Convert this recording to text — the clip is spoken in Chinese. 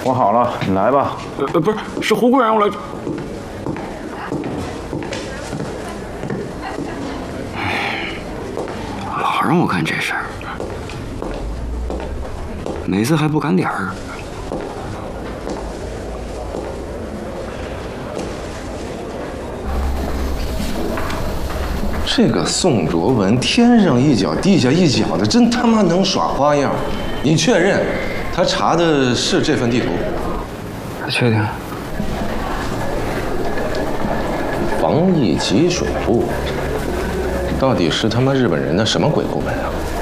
我好了，你来吧。 不是，是胡贵让我来。老让我干这事儿，每次还不赶点儿。 这个宋卓文天上一脚地下一脚的，真他妈能耍花样！你确认他查的是这份地图？ 确定。 防疫给水部，到底是他妈日本人的什么鬼部门啊？